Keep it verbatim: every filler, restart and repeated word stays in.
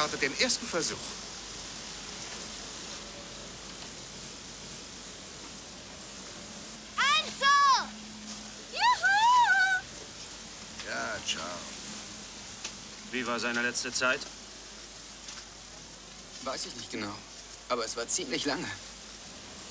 startet den ersten Versuch. Enzo! Juhu! Ja, ciao. Wie war seine letzte Zeit? Weiß ich nicht genau. Aber es war ziemlich lange.